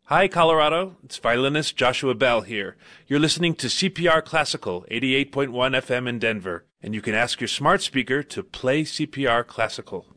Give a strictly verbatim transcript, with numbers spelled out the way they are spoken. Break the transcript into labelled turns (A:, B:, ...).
A: Hi, Colorado. It's violinist Joshua Bell here. You're listening to C P R Classical, eighty-eight point one F M in Denver, and you can ask your smart speaker to play C P R Classical.